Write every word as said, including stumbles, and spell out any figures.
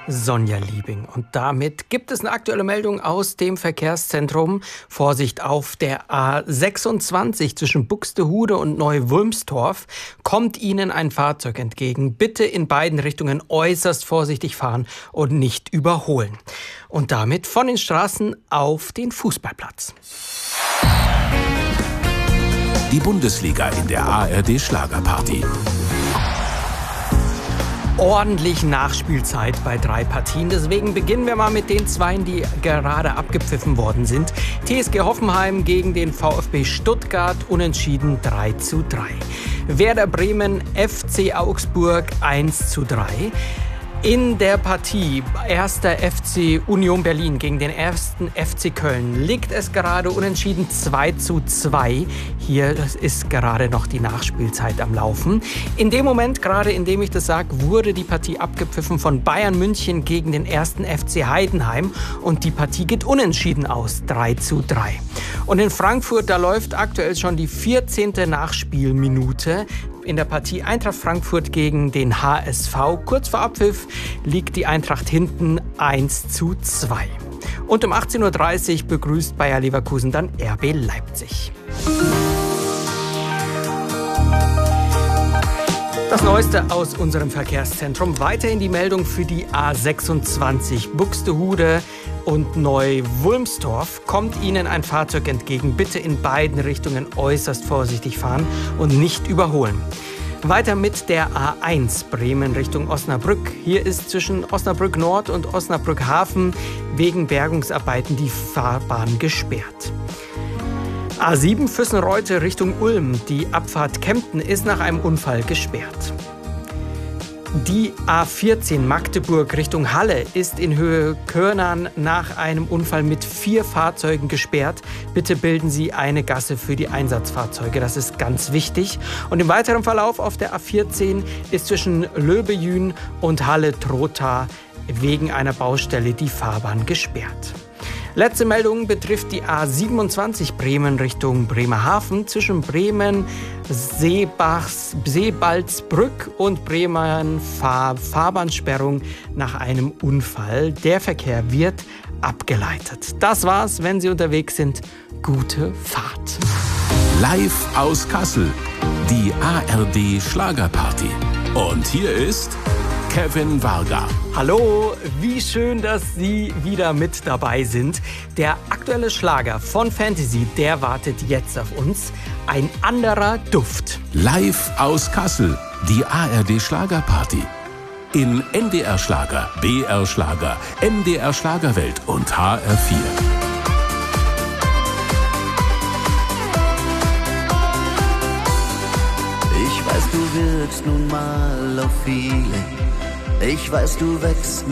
Sonja Liebing. Und damit gibt es eine aktuelle Meldung aus dem Verkehrszentrum. Vorsicht auf der A sechsundzwanzig zwischen Buxtehude und Neu-Wulmstorf kommt Ihnen ein Fahrzeug entgegen. Bitte in beiden Richtungen äußerst vorsichtig fahren und nicht überholen. Und damit von den Straßen auf den Fußballplatz. Die Bundesliga in der A R D Schlagerparty. Ordentlich Nachspielzeit bei drei Partien. Deswegen beginnen wir mal mit den Zweien, die gerade abgepfiffen worden sind. T S G Hoffenheim gegen den VfB Stuttgart, unentschieden drei zu drei. Werder Bremen, F C Augsburg eins zu drei. In der Partie erster F C Union Berlin gegen den ersten F C Köln liegt es gerade unentschieden zwei zu zwei. Hier ist gerade noch die Nachspielzeit am Laufen. In dem Moment, gerade in dem ich das sage, wurde die Partie abgepfiffen von Bayern München gegen den ersten F C Heidenheim. Und die Partie geht unentschieden aus, drei zu drei. Und in Frankfurt, da läuft aktuell schon die vierzehnte Nachspielminute. In der Partie Eintracht Frankfurt gegen den H S V. Kurz vor Abpfiff liegt die Eintracht hinten eins zu zwei. Und um achtzehn Uhr dreißig begrüßt Bayer Leverkusen dann R B Leipzig. Das Neueste aus unserem Verkehrszentrum. Weiterhin die Meldung für die A sechsundzwanzig Buxtehude und Neu-Wulmstorf. Kommt Ihnen ein Fahrzeug entgegen, bitte in beiden Richtungen äußerst vorsichtig fahren und nicht überholen. Weiter mit der A eins Bremen Richtung Osnabrück. Hier ist zwischen Osnabrück Nord und Osnabrück Hafen wegen Bergungsarbeiten die Fahrbahn gesperrt. A sieben Füssenreute Richtung Ulm. Die Abfahrt Kempten ist nach einem Unfall gesperrt. Die A vierzehn Magdeburg Richtung Halle ist in Höhe Körnern nach einem Unfall mit vier Fahrzeugen gesperrt. Bitte bilden Sie eine Gasse für die Einsatzfahrzeuge. Das ist ganz wichtig. Und im weiteren Verlauf auf der A vierzehn ist zwischen Löbejün und Halle-Trotha wegen einer Baustelle die Fahrbahn gesperrt. Letzte Meldung betrifft die A siebenundzwanzig Bremen Richtung Bremerhaven zwischen Bremen, Seebachs, Seebaldsbrück und Bremen Fahr- Fahrbahnsperrung nach einem Unfall. Der Verkehr wird abgeleitet. Das war's, wenn Sie unterwegs sind. Gute Fahrt. Live aus Kassel, die A R D Schlagerparty. Und hier ist Kevin Varga. Hallo, wie schön, dass Sie wieder mit dabei sind. Der aktuelle Schlager von Fantasy, der wartet jetzt auf uns. Ein anderer Duft. Live aus Kassel, die A R D Schlagerparty. In N D R Schlager, B R Schlager, M D R Schlagerwelt und H R vier. Ich weiß, du wirkst nun mal auf viele. Ich weiß, du wächst